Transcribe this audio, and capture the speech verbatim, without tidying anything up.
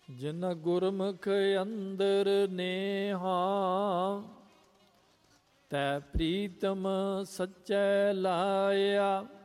ਜਿਨ ਗੁਰਮੁਖ ਅੰਦਰ ਨੇਹਾ, ਤੈ ਪ੍ਰੀਤਮ ਸੱਚੈ ਲਾਇਆ।